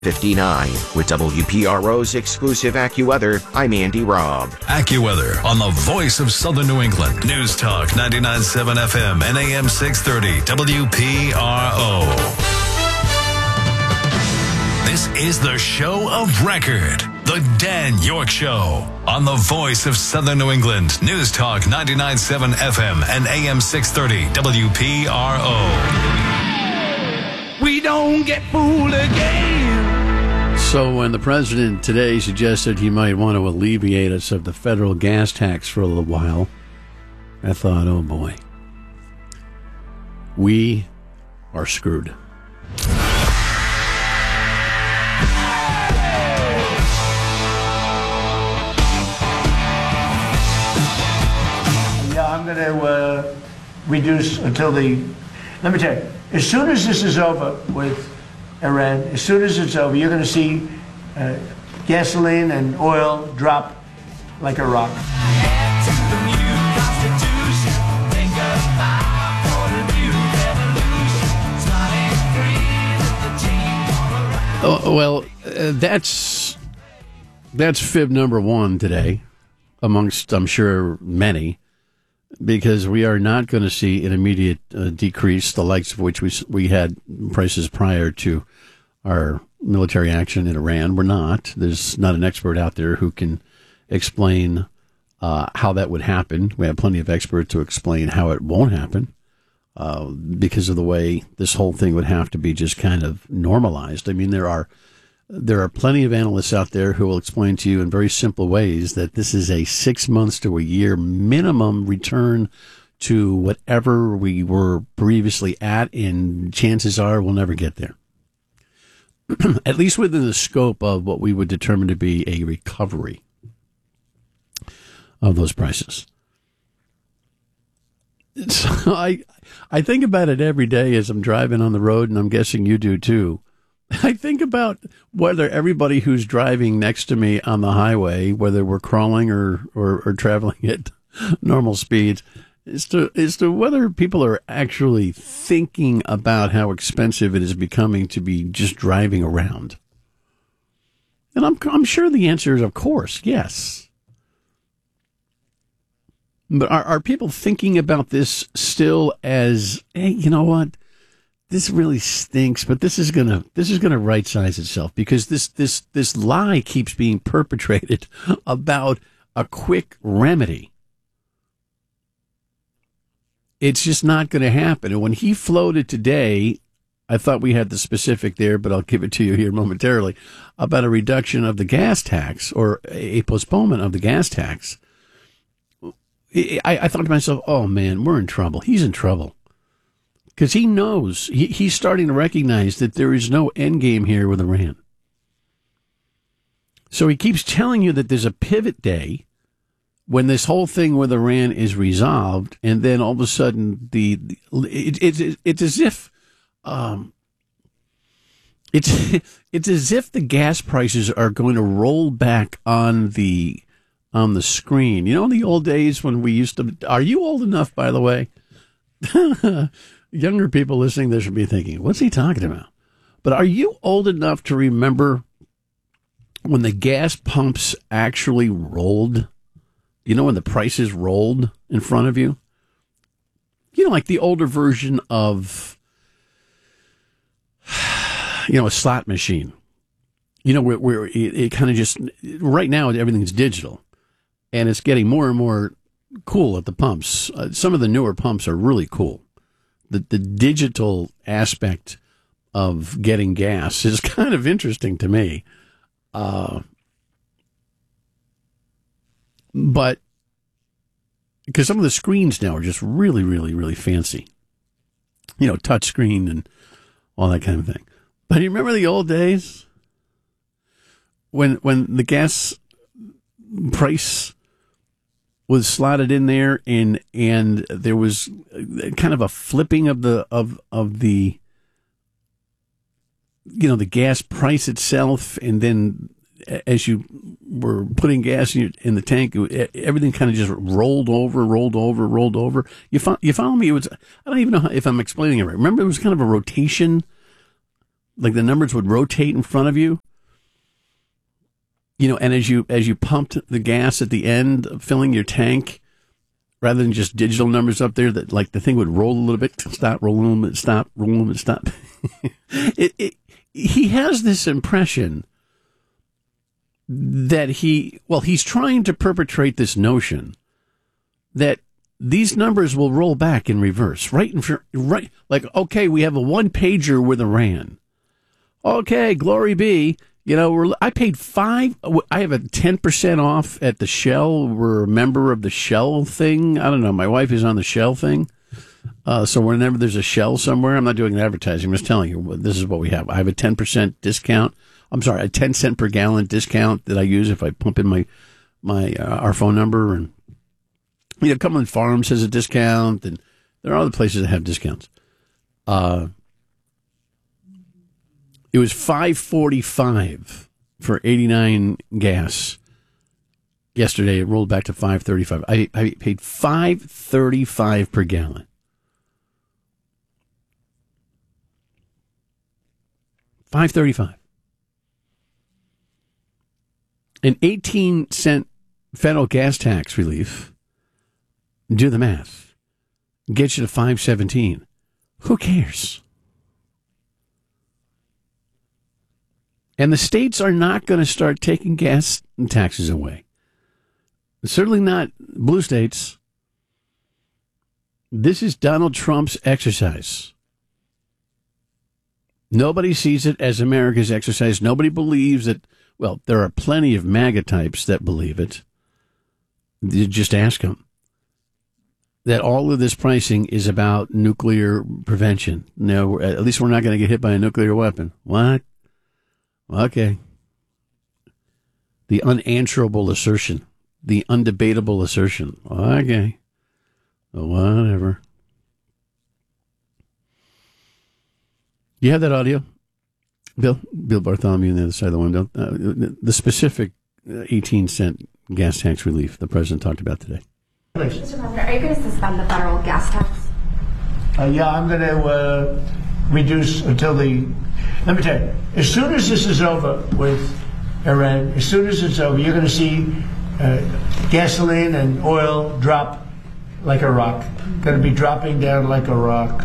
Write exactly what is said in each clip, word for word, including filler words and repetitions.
fifty-nine. With W P R O's exclusive AccuWeather, I'm Andy Robb. AccuWeather on the voice of Southern New England. News Talk ninety-nine point seven F M and A M six thirty W P R O. This is the show of record. The Dan York Show on the voice of Southern New England. News Talk ninety-nine point seven F M and A M six thirty W P R O. We don't get fooled again. So when the president today suggested he might want to alleviate us of the federal gas tax for a little while, I thought, oh boy, we are screwed. Yeah, I'm going to uh, reduce until the, let me tell you, as soon as this is over with Iran, as soon as it's over, you're going to see uh, gasoline and oil drop like a rock. Oh, well, uh, that's that's fib number one today, amongst, I'm sure, many, because we are not going to see an immediate uh, decrease, the likes of which we we had prices prior to our military action in Iran. We're not. There's not an expert out there who can explain uh, how that would happen. We have plenty of experts to explain how it won't happen uh, because of the way this whole thing would have to be just kind of normalized. I mean, there are there are plenty of analysts out there who will explain to you in very simple ways that this is a six months to a year minimum return to whatever we were previously at, and chances are we'll never get there. At least within the scope of what we would determine to be a recovery of those prices. So I, I think about it every day as I'm driving on the road, and I'm guessing you do too. I think about whether everybody who's driving next to me on the highway, whether we're crawling or, or, or traveling at normal speeds, as to, as to whether people are actually thinking about how expensive it is becoming to be just driving around. And I'm, I'm sure the answer is, of course, yes. But are, are people thinking about this still as, hey, you know what? This really stinks, but this is gonna this is gonna right size itself, because this this this lie keeps being perpetrated about a quick remedy. It's just not going to happen. And when he floated today, I thought we had the specific there, but I'll give it to you here momentarily, about a reduction of the gas tax or a postponement of the gas tax. I, I thought to myself, oh man, we're in trouble. He's in trouble. Because he knows, he, he's starting to recognize that there is no end game here with Iran. So he keeps telling you that there's a pivot day when this whole thing with Iran is resolved, and then all of a sudden, the, the it, it, it, it's as if um, it's it's as if the gas prices are going to roll back on the on the screen. You know, in the old days when we used to. Are you old enough, by the way? Younger people listening, they should be thinking, "What's he talking about?" But are you old enough to remember when the gas pumps actually rolled? You know, when the prices rolled in front of you? You know, like the older version of, you know, a slot machine. You know, where, where it, it kind of just, right now everything's digital. And it's getting more and more cool at the pumps. Uh, some of the newer pumps are really cool. The, the digital aspect of getting gas is kind of interesting to me. Uh But because some of the screens now are just really, really, really fancy, you know, touch screen and all that kind of thing. But you remember the old days when when the gas price was slotted in there, and and there was kind of a flipping of the of of the you know the gas price itself, and then as you were putting gas in, your, in the tank, everything kind of just rolled over, rolled over, rolled over. You follow, you follow me? It was, I don't even know how, if I'm explaining it right. Remember, it was kind of a rotation like the numbers would rotate in front of you. You know, and as you as you pumped the gas at the end, filling your tank, rather than just digital numbers up there, that like the thing would roll a little bit, stop, roll a little bit, stop, roll a little bit, stop. it, it, he has this impression that he, well, he's trying to perpetrate this notion that these numbers will roll back in reverse, right in front, right. Like, okay, we have a one pager with Iran. Okay, glory be. You know, we're, I paid five. I have a ten percent off at the Shell. We're a member of the Shell thing. I don't know. My wife is on the Shell thing. Uh, so whenever there's a Shell somewhere, I'm not doing advertising. I'm just telling you, this is what we have. I have a ten percent discount. I'm sorry, a ten cent per gallon discount that I use if I pump in my, my, uh, our phone number. And, you know, Cumberland Farms has a discount, and there are other places that have discounts. Uh, It was five forty-five for eighty-nine gas. Yesterday, it rolled back to five thirty-five. I, I paid five thirty-five per gallon. five thirty-five. An eighteen cent federal gas tax relief, do the math, gets you to five seventeen. Who cares? And the states are not going to start taking gas taxes away. Certainly not blue states. This is Donald Trump's exercise. Nobody sees it as America's exercise. Nobody believes that, well, there are plenty of MAGA types that believe it. You just ask them. That all of this pricing is about nuclear prevention. No, at least we're not going to get hit by a nuclear weapon. What? Okay. The unanswerable assertion. The undebatable assertion. Okay. Whatever. You have that audio? Bill? Bill Bartholomew on the other side of the window. Uh, the, the specific eighteen cent gas tax relief the president talked about today. Mister President, are you going to suspend the federal gas tax? Uh, yeah, I'm going to uh, reduce until the... Let me tell you, as soon as this is over with Iran, as soon as it's over, you're going to see uh, gasoline and oil drop like a rock. Going to be dropping down like a rock.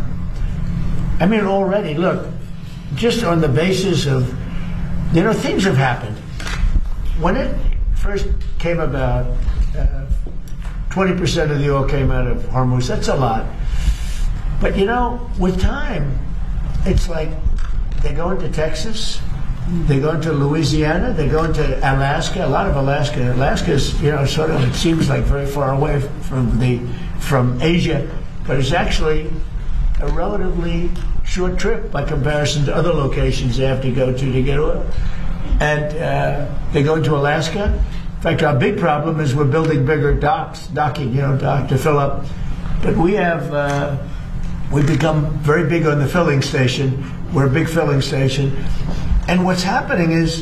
I mean, already, look, just on the basis of, you know, things have happened. When it first came about, uh, twenty percent of the oil came out of Hormuz. That's a lot. But, you know, with time, it's like they go into Texas, they go into Louisiana, they go into Alaska, a lot of Alaska. Alaska's, you know, sort of, it seems like very far away from the from Asia, but it's actually a relatively short trip by comparison to other locations they have to go to to get oil. And uh, they go into Alaska. In fact, our big problem is we're building bigger docks, docking, you know, dock to fill up. But we have, uh, we've become very big on the filling station. We're a big filling station. And what's happening is,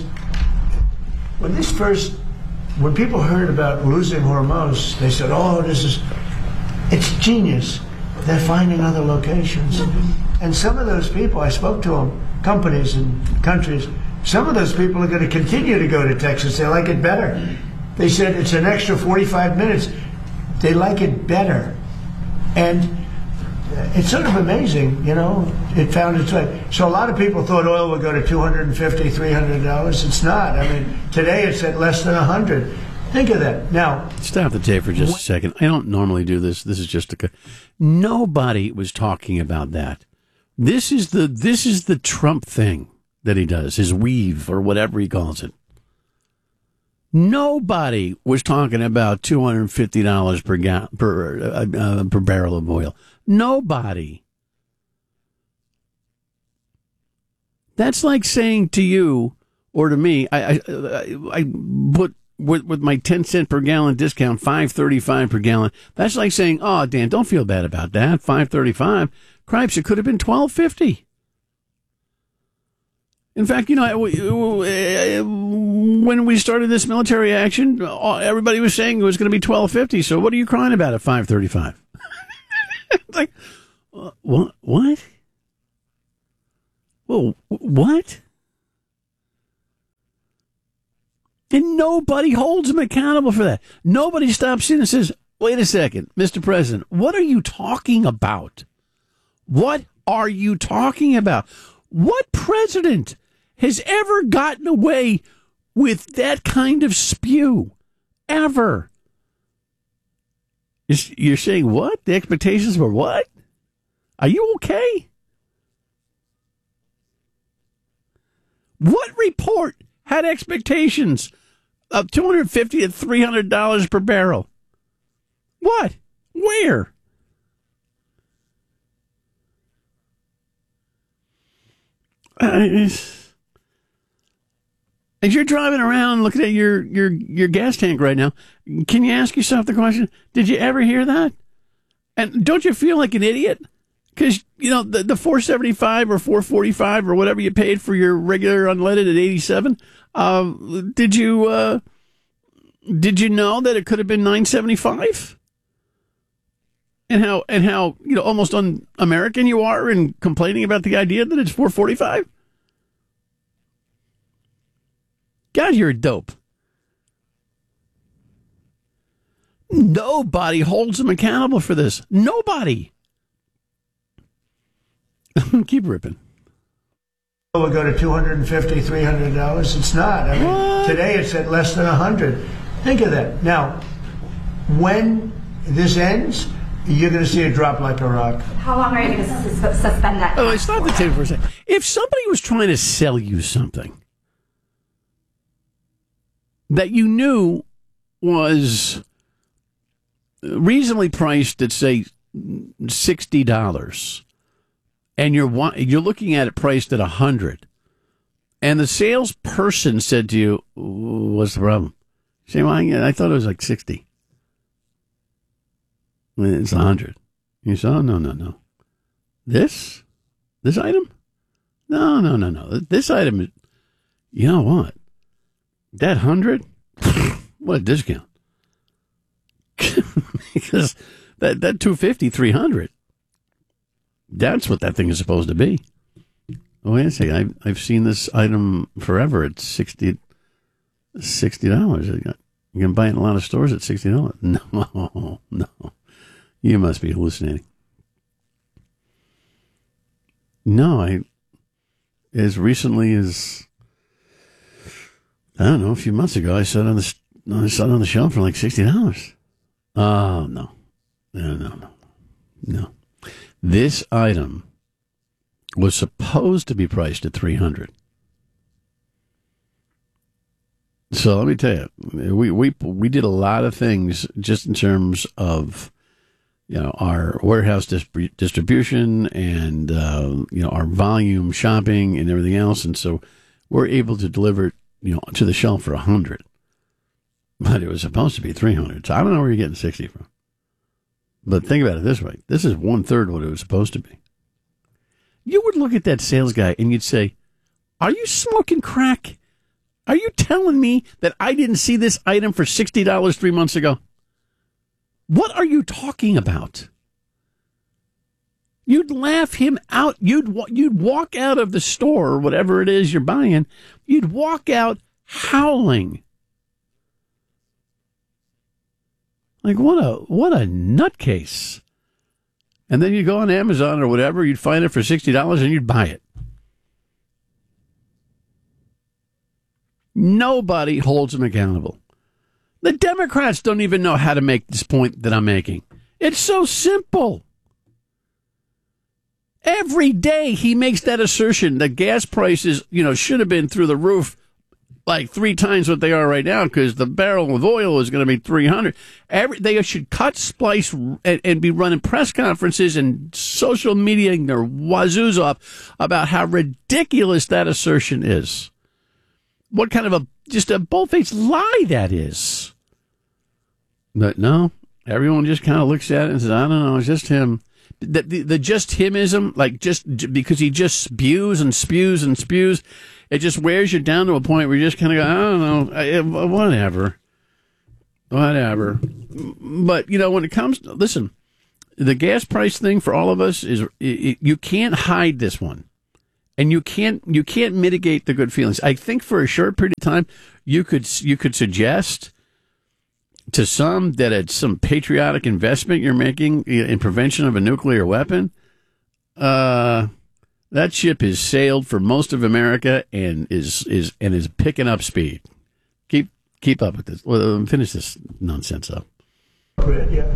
when this first, when people heard about losing Hormuz, they said, oh, this is, it's genius. They're finding other locations. And some of those people, I spoke to them, companies and countries, some of those people are going to continue to go to Texas. They like it better. They said it's an extra forty-five minutes. They like it better. And it's sort of amazing, you know, it found its way. So a lot of people thought oil would go to two hundred fifty dollars, three hundred dollars. It's not. I mean, today it's at less than one hundred dollars. Think of that. Now, stop the tape for just a second. I don't normally do this. This is just a. Nobody was talking about that. This is the this is the Trump thing that he does, his weave or whatever he calls it. Nobody was talking about two hundred fifty dollars per ga- per uh, uh, per barrel of oil. Nobody. That's like saying to you or to me, I I, I put. With with my ten cent per gallon discount, five thirty five per gallon. That's like saying, "Oh, Dan, don't feel bad about that. Five thirty five. Cripes, it could have been twelve fifty." In fact, you know, when we started this military action, everybody was saying it was going to be twelve fifty. So what are you crying about at five thirty five? It's like, what? What? Well, Well, what? And nobody holds him accountable for that. Nobody stops in and says, wait a second, Mister President, what are you talking about? What are you talking about? What president has ever gotten away with that kind of spew? Ever? You're saying what? The expectations were what? Are you okay? What report had expectations of two hundred fifty dollars and three hundred dollars per barrel? What? Where? Uh, as you're driving around looking at your, your, your gas tank right now, can you ask yourself the question, did you ever hear that? And don't you feel like an idiot? Because, you know, the, the four seventy-five or four forty-five or whatever you paid for your regular unleaded at eighty-seven, uh, did you uh, did you know that it could have been nine seventy-five? And how and how you know almost un-American you are in complaining about the idea that it's four forty-five? God, you're a dope. Nobody holds them accountable for this. Nobody. Keep ripping. We'll go to two hundred fifty dollars, three hundred dollars. It's not. I mean, what? Today it's at less than one hundred dollars. Think of that. Now, when this ends, you're going to see it drop like a rock. How long are you going to sus- suspend that? Oh, stop the tape for a second. If somebody was trying to sell you something that you knew was reasonably priced at, say, sixty dollars, and you're you're looking at it priced at one hundred dollars, and the salesperson said to you, what's the problem? You say, well, I thought it was like sixty. It's one hundred. You say, oh, no, no, no. This? This item? No, no, no, no. This item, you know what? That one hundred? What a discount. Because that, that two fifty, three hundred, that's what that thing is supposed to be. Oh, wait a second. I've, I've seen this item forever at sixty dollars. sixty dollars. You can buy it in a lot of stores at sixty dollars. No, no. You must be hallucinating. No, I, as recently as, I don't know, a few months ago, I saw it on the, I saw it on the shelf for like sixty dollars. Oh, no. No, no, no. No. This item was supposed to be priced at three hundred dollars. So let me tell you, we, we, we did a lot of things just in terms of, you know, our warehouse distrib- distribution and, uh, you know, our volume shopping and everything else. And so we're able to deliver it, you know, to the shelf for one hundred. But it was supposed to be three hundred. So I don't know where you're getting sixty from. But think about it this way. This is one third what it was supposed to be. You would look at that sales guy and you'd say, are you smoking crack? Are you telling me that I didn't see this item for sixty dollars three months ago? What are you talking about? You'd laugh him out. You'd you'd walk out of the store or whatever it is you're buying. You'd walk out howling. Like, what a what a nutcase. And then you go on Amazon or whatever, you'd find it for sixty dollars and you'd buy it. Nobody holds them accountable. The Democrats don't even know how to make this point that I'm making. It's so simple. Every day he makes that assertion that gas prices, you know, should have been through the roof like three times what they are right now because the barrel of oil is going to be three hundred. Every, they should cut, splice, and, and be running press conferences and social media their wazoos off about how ridiculous that assertion is. What kind of a, just a bold-faced lie that is. But no, everyone just kind of looks at it and says, I don't know, it's just him. The, the, the just himism, like just because he just spews and spews and spews, it just wears you down to a point where you just kind of go, I don't know, I, whatever, whatever. But, you know, when it comes to, listen, the gas price thing for all of us is, it, it, you can't hide this one. And you can't you can't mitigate the good feelings. I think for a short period of time, you could you could suggest to some that it's some patriotic investment you're making in prevention of a nuclear weapon. Uh, that ship has sailed for most of America and is is and is picking up speed. Keep keep up with this. Well, finish this nonsense up. Yeah,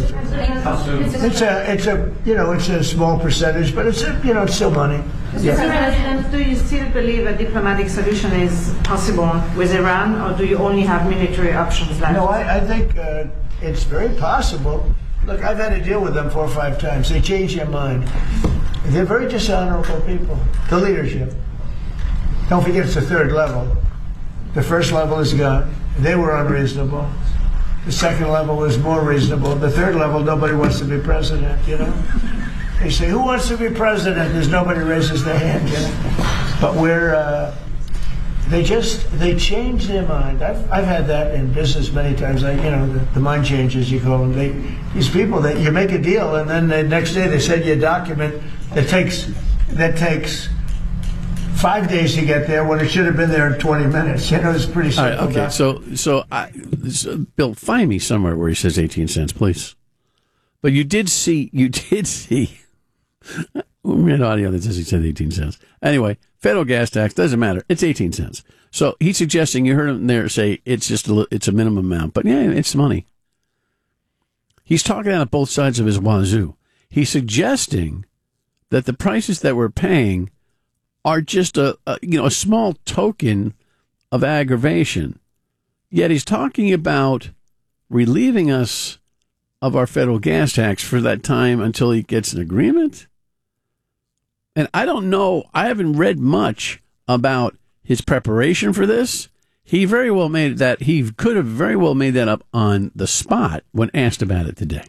it's a, it's a, you know, it's a small percentage, but it's, a, you know, it's still money. Mister President, do you still believe a diplomatic solution is possible with Iran, or do you only have military options left? No, I, I think uh, it's very possible. Look, I've had to deal with them four or five times. They change their mind. They're very dishonorable people. The leadership. Don't forget, it's the third level. The first level is gone. They were unreasonable. The second level is more reasonable. The third level, nobody wants to be president, you know? They say, who wants to be president? There's nobody raises their hand, you know? But we're, uh, they just, they change their mind. I've, I've had that in business many times. I, you know, the, the mind changes, you call them. They, these people, that you make a deal, and then the next day they send you a document that takes, that takes five days to get there when it should have been there in twenty minutes. You know, it's pretty simple. All right, okay, so, so, I, so, Bill, find me somewhere where he says eighteen cents, please. But you did see, you did see, we had audio that says he said eighteen cents. Anyway, federal gas tax, doesn't matter. It's eighteen cents. So he's suggesting, you heard him there say it's just a, it's a minimum amount. But yeah, it's money. He's talking out of both sides of his wazoo. He's suggesting that the prices that we're paying are just a, a you know a small token of aggravation. Yet he's talking about relieving us of our federal gas tax for that time until he gets an agreement. And I don't know, I haven't read much about his preparation for this. He very well made that, he could have very well made that up on the spot when asked about it today.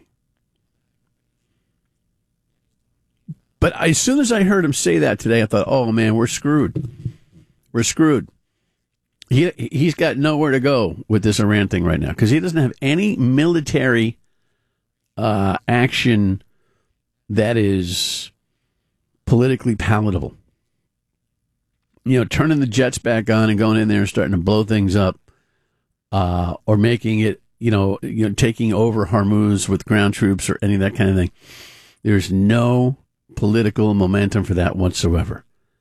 But as soon as I heard him say that today, I thought, oh, man, we're screwed. We're screwed. He, he's got nowhere to go with this Iran thing right now because he doesn't have any military uh, action that is politically palatable. You know, turning the jets back on and going in there and starting to blow things up uh, or making it, you know, you know, taking over Hormuz with ground troops or any of that kind of thing. There's no political momentum for that whatsoever.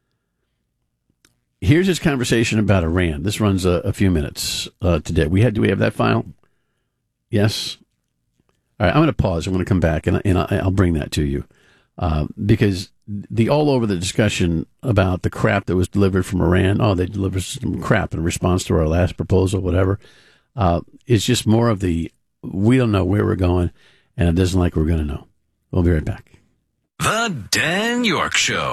Here's his conversation about Iran. This runs a, a few minutes uh, today. We had, do we have that file? Yes. All right. I'm going to pause. I'm going to come back and, and I'll bring that to you uh, because the all over the discussion about the crap that was delivered from Iran. Oh, they delivered some crap in response to our last proposal, whatever. Uh, it's just more of the we don't know where we're going, and it doesn't like we're going to know. We'll be right back. The Dan York Show.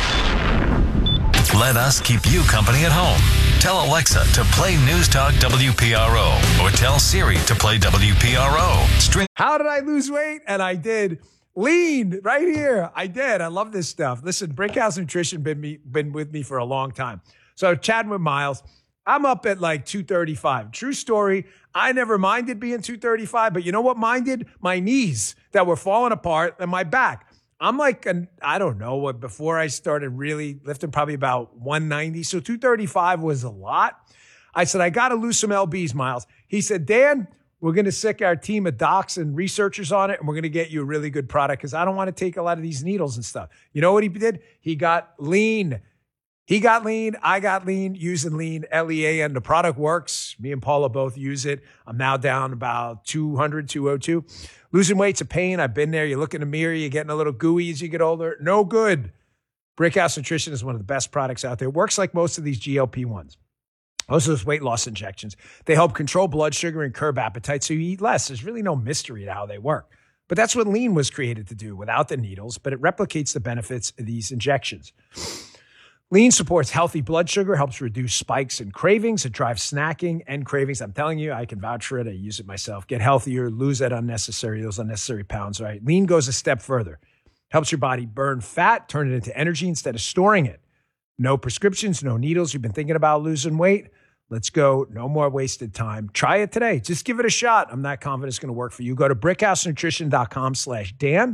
Let us keep you company at home. Tell Alexa to play News Talk W P R O or tell Siri to play W P R O. String- How did I lose weight? And I did. Lean right here. I did. I love this stuff. Listen, Brickhouse Nutrition been me been with me for a long time. So chatting with Miles, I'm up at like two thirty-five. True story. I never minded being two thirty-five, but you know what minded? My knees that were falling apart and my back. I'm like, an, I don't know, what before I started really lifting, probably about one ninety. So two thirty-five was a lot. I said, I got to lose some L Bs, Miles. He said, Dan, we're going to sick our team of docs and researchers on it, and we're going to get you a really good product because I don't want to take a lot of these needles and stuff. You know what he did? He got lean. He got lean. I got lean using lean, L E A N. The product works. Me and Paula both use it. I'm now down about two hundred, two oh two. Losing weight's a pain. I've been there. You look in the mirror, you're getting a little gooey as you get older. No good. Brickhouse Nutrition is one of the best products out there. It works like most of these G L P ones. Most of those weight loss injections. They help control blood sugar and curb appetite so you eat less. There's really no mystery to how they work. But that's what lean was created to do without the needles, but it replicates the benefits of these injections. Lean supports healthy blood sugar, helps reduce spikes and cravings. It drives snacking and cravings. I'm telling you, I can vouch for it. I use it myself. Get healthier, lose that unnecessary, those unnecessary pounds, right? Lean goes a step further. Helps your body burn fat, turn it into energy instead of storing it. No prescriptions, no needles. You've been thinking about losing weight? Let's go. No more wasted time. Try it today. Just give it a shot. I'm not confident it's going to work for you. Go to brickhousenutrition.com slash Dan.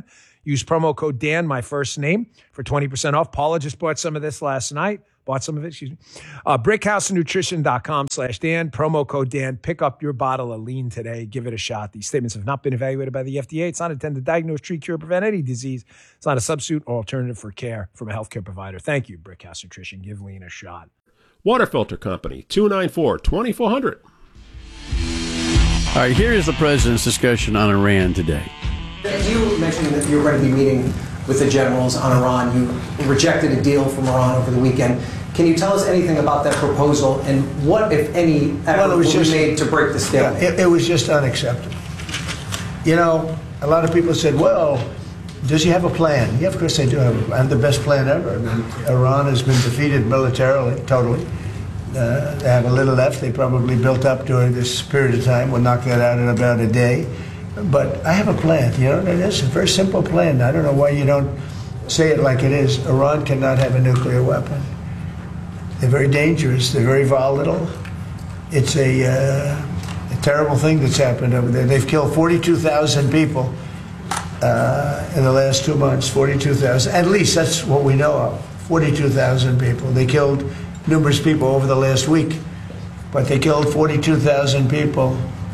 Use promo code Dan, my first name, for twenty percent off. Paula just bought some of this last night. Bought some of it, excuse me. Uh, brickhouse-nutrition.com slash Dan, promo code Dan. Pick up your bottle of lean today. Give it a shot. These statements have not been evaluated by the F D A. It's not intended to diagnose, treat, cure, prevent any disease. It's not a substitute or alternative for care from a healthcare provider. Thank you, Brickhouse Nutrition. Give lean a shot. Water Filter Company, two nine four, two four zero zero. All right, here is the president's discussion on Iran today. As you mentioned that you're going to be meeting with the generals on Iran, you rejected a deal from Iran over the weekend. Can you tell us anything about that proposal and what, if any, effort well, it was will just, be made to break the stalemate? It, it was just unacceptable. You know, a lot of people said, well, does he have a plan? Yeah, of course they do have, have the best plan ever. I mean, Iran has been defeated militarily, totally. Uh, they have a little left. They probably built up during this period of time. We'll knock that out in about a day. But I have a plan. You know, it is a very simple plan. I don't know why you don't say it like it is. Iran cannot have a nuclear weapon. They're very dangerous. They're very volatile. It's a, uh, a terrible thing that's happened over there. They've killed forty-two thousand people uh, in the last two months. forty-two thousand. At least that's what we know of. forty-two thousand people. They killed numerous people over the last week. But they killed forty-two thousand people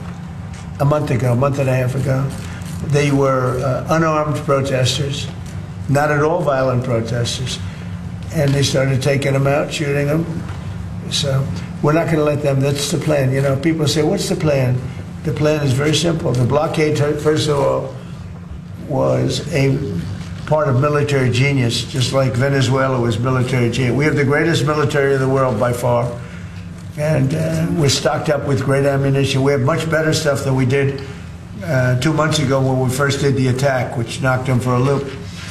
a month ago, a month and a half ago. They were uh, unarmed protesters, not at all violent protesters. And they started taking them out, shooting them. So we're not going to let them. That's the plan. You know, people say, what's the plan? The plan is very simple. The blockade, first of all, was a part of military genius, just like Venezuela was military genius. We have the greatest military in the world by far. And uh, we're stocked up with great ammunition. We have much better stuff than we did uh, two months ago when we first did the attack, which knocked them for a loop.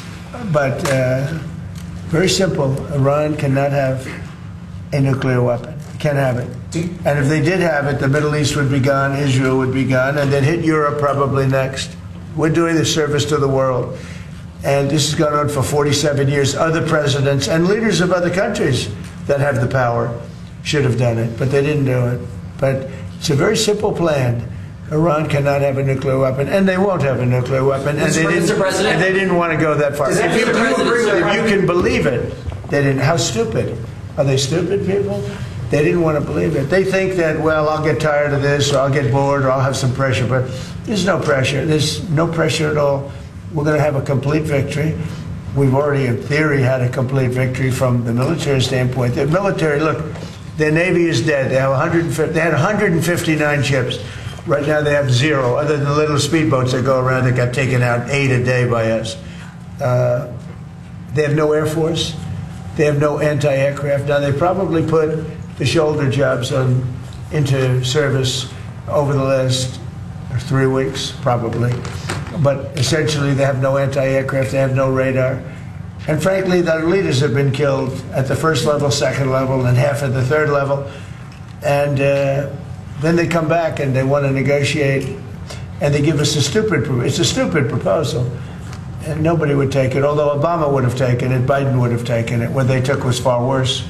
But uh, very simple. Iran cannot have a nuclear weapon. Can't have it. And if they did have it, the Middle East would be gone, Israel would be gone, and then hit Europe probably next. We're doing the service to the world. And this has gone on for forty-seven years. Other presidents and leaders of other countries that have the power should have done it, but they didn't do it. But it's a very simple plan. Iran cannot have a nuclear weapon, and they won't have a nuclear weapon, and they didn't. And they didn't want to go that far. If you, if you can believe it, they didn't. How stupid are they? Stupid people. They didn't want to believe it. They think that, well, I'll get tired of this, or I'll get bored, or I'll have some pressure. But there's no pressure. There's no pressure at all. We're going to have a complete victory. We've already, in theory, had a complete victory from the military standpoint. The military, look. Their Navy is dead. They have one hundred fifty, they had one hundred fifty-nine ships. Right now they have zero, other than the little speedboats that go around that got taken out eight a day by us. Uh, they have no Air Force. They have no anti-aircraft. Now, they probably put the shoulder jobs on, into service over the last three weeks, probably. But essentially, they have no anti-aircraft. They have no radar. And frankly, their leaders have been killed at the first level, second level, and half at the third level. And uh, then they come back and they want to negotiate, and they give us a stupid, it's a stupid proposal. And nobody would take it, although Obama would have taken it, Biden would have taken it. What they took was far worse.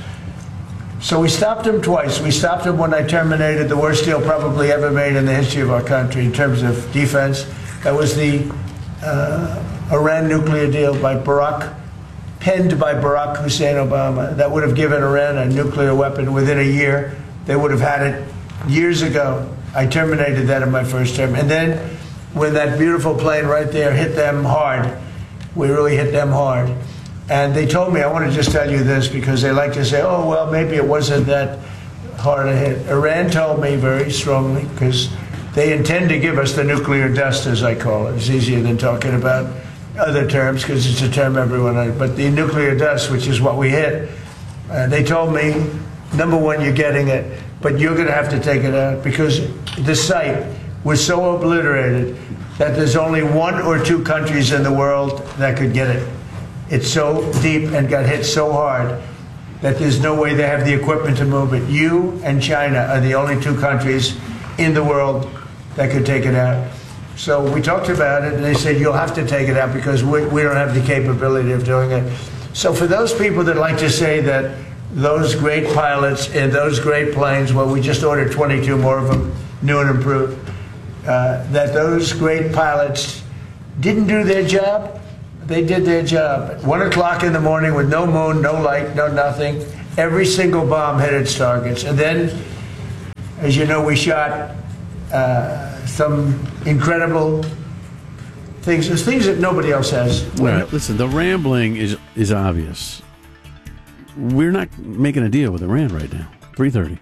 So we stopped him twice. We stopped him when I terminated the worst deal probably ever made in the history of our country in terms of defense. That was the uh, Iran nuclear deal by Barack penned by Barack Hussein Obama, that would have given Iran a nuclear weapon within a year. They would have had it years ago. I terminated that in my first term. And then when that beautiful plane right there hit them hard, we really hit them hard. And they told me, I want to just tell you this, because they like to say, oh, well, maybe it wasn't that hard a hit. Iran told me very strongly, because they intend to give us the nuclear dust, as I call it. It's easier than talking about other terms, because it's a term everyone knows. But the nuclear dust, which is what we hit, uh, they told me, number one, you're getting it, but you're going to have to take it out, because the site was so obliterated that there's only one or two countries in the world that could get it. It's so deep and got hit so hard that there's no way they have the equipment to move it. You and China are the only two countries in the world that could take it out. So we talked about it, and they said, you'll have to take it out because we, we don't have the capability of doing it. So for those people that like to say that those great pilots and those great planes, well, we just ordered twenty-two more of them, new and improved, uh, that those great pilots didn't do their job, They did their job. At one o'clock in the morning with no moon, no light, no nothing. Every single bomb hit its targets. And then, as you know, we shot uh, some incredible things. There's things that nobody else has. Well, listen, the rambling is is obvious. We're not making a deal with Iran right now. three thirty.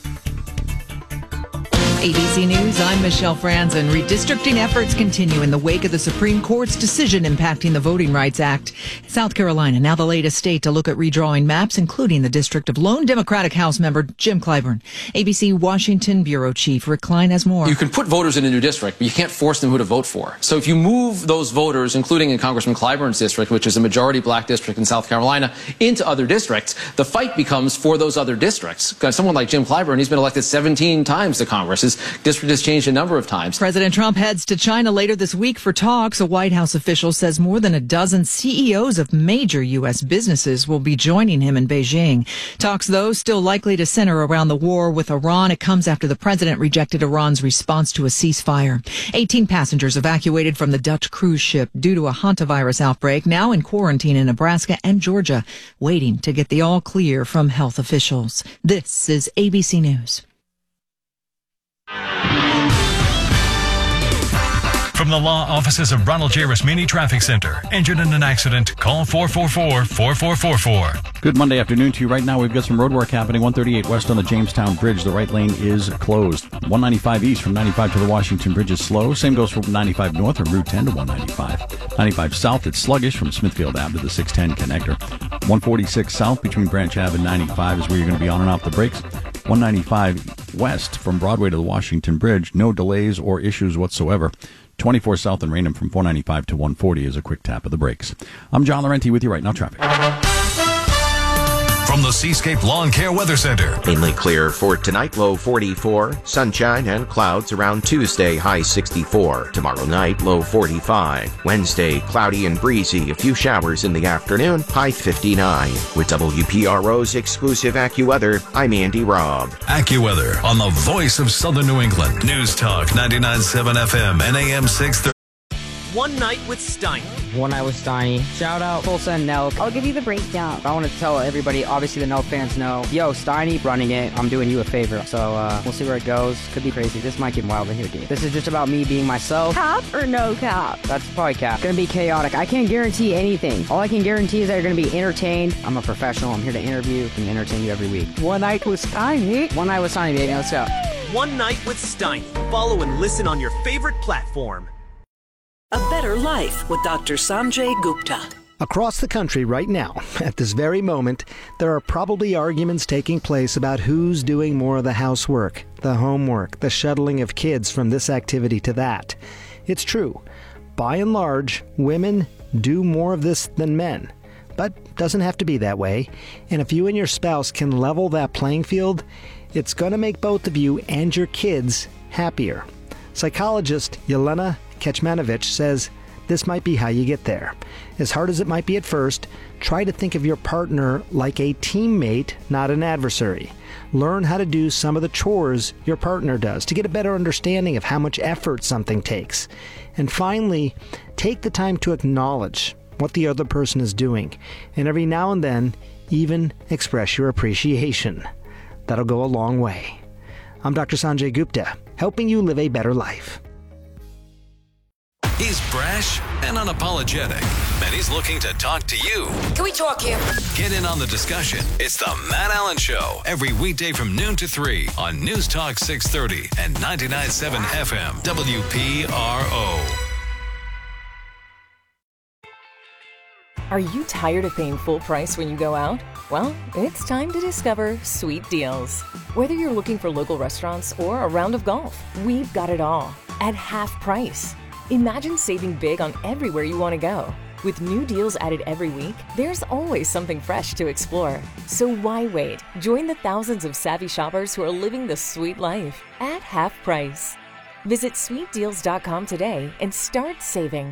A B C News, I'm Michelle Franzen. Redistricting efforts continue in the wake of the Supreme Court's decision impacting the Voting Rights Act. South Carolina, now the latest state to look at redrawing maps, including the district of lone Democratic House member Jim Clyburn. A B C Washington Bureau Chief Rick Klein has more. You can put voters in a new district, but you can't force them who to vote for. So if you move those voters, including in Congressman Clyburn's district, which is a majority black district in South Carolina, into other districts, the fight becomes for those other districts. Someone like Jim Clyburn, he's been elected seventeen times to Congress. His district has changed a number of times. President Trump heads to China later this week for talks. A White House official says more than a dozen C E Os of major U S businesses will be joining him in Beijing. Talks, though, still likely to center around the war with Iran. It comes after the president rejected Iran's response to a ceasefire. eighteen passengers evacuated from the Dutch cruise ship due to a hantavirus outbreak, now in quarantine in Nebraska and Georgia, waiting to get the all clear from health officials. This is A B C News. From the law offices of Ronald J. Rasmini Traffic Center. Injured in an accident? Call four four four, four four four four. Good Monday afternoon to you. Right now we've got some road work happening. one thirty-eight west on the Jamestown Bridge. The right lane is closed. one ninety-five east from ninety-five to the Washington Bridge is slow. Same goes for ninety-five north from Route ten to one ninety-five. ninety-five south, it's sluggish from Smithfield Ave to the six ten connector. one forty-six south between Branch Ave and ninety-five is where you're going to be on and off the brakes. one ninety-five west from Broadway to the Washington Bridge. No delays or issues whatsoever. twenty-four south in Raynham from four ninety-five to one forty is a quick tap of the brakes. I'm John Laurenti with you right now, traffic. From the Seascape Lawn Care Weather Center. Mainly clear for tonight, low forty-four. Sunshine and clouds around Tuesday, high sixty-four. Tomorrow night, low forty-five. Wednesday, cloudy and breezy. A few showers in the afternoon, high fifty-nine. With W P R O's exclusive AccuWeather, I'm Andy Robb. AccuWeather on the voice of Southern New England. News Talk ninety-nine point seven F M and A M six thirty. One Night with Steiny. One Night with Steiny. Shout out Tulsa and Nelk. I'll give you the breakdown. I want to tell everybody, obviously the Nelk fans know, yo, Steiny running it, I'm doing you a favor. So uh, we'll see where it goes. Could be crazy. This might get wild in here, dude. This is just about me being myself. Cap or no cap? That's probably cap. Gonna be chaotic. I can't guarantee anything. All I can guarantee is that you're gonna be entertained. I'm a professional. I'm here to interview and entertain you every week. One Night with Steiny. One Night with Steiny, baby. Let's go. One Night with Steiny. Follow and listen on your favorite platform. A Better Life with Doctor Sanjay Gupta. Across the country right now, at this very moment, there are probably arguments taking place about who's doing more of the housework, the homework, the shuttling of kids from this activity to that. It's true. By and large, women do more of this than men. But doesn't have to be that way. And if you and your spouse can level that playing field, it's going to make both of you and your kids happier. Psychologist Yelena Kecmanovic says this might be how you get there. As hard as it might be at first, try to think of your partner like a teammate, not an adversary. Learn how to do some of the chores your partner does to get a better understanding of how much effort something takes. And finally, take the time to acknowledge what the other person is doing, and every now and then, even express your appreciation. That'll go a long way. I'm Doctor Sanjay Gupta, helping you live a better life. He's brash and unapologetic, and he's looking to talk to you. Can we talk here? Get in on the discussion. It's the Matt Allen Show, every weekday from noon to three on News Talk six thirty and ninety-nine point seven F M W P R O. Are you tired of paying full price when you go out? Well, it's time to discover Sweet Deals. Whether you're looking for local restaurants or a round of golf, we've got it all at half price. Imagine saving big on everywhere you want to go. With new deals added every week, there's always something fresh to explore. So why wait? Join the thousands of savvy shoppers who are living the sweet life at half price. Visit sweet deals dot com today and start saving.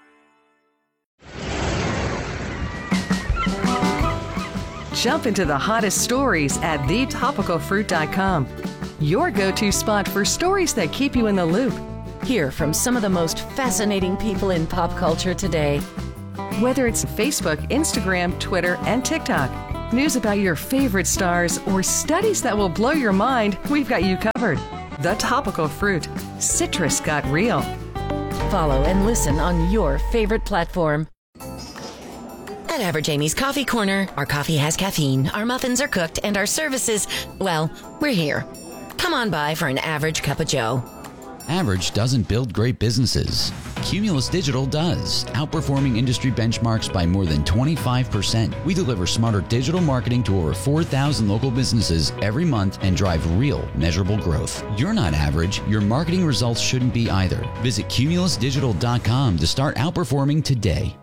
Jump into the hottest stories at the topical fruit dot com. Your go-to spot for stories that keep you in the loop. Hear from some of the most fascinating people in pop culture today. Whether it's Facebook, Instagram, Twitter, and TikTok, news about your favorite stars, or studies that will blow your mind, we've got you covered. The Topical Fruit. Citrus got real. Follow and listen on your favorite platform. At Average Amy's Coffee Corner, our coffee has caffeine, our muffins are cooked, and our services, well, we're here. Come on by for an average cup of joe. Average doesn't build great businesses. Cumulus Digital does, outperforming industry benchmarks by more than twenty-five percent. We deliver smarter digital marketing to over four thousand local businesses every month and drive real, measurable growth. You're not average. Your marketing results shouldn't be either. Visit cumulus digital dot com to start outperforming today.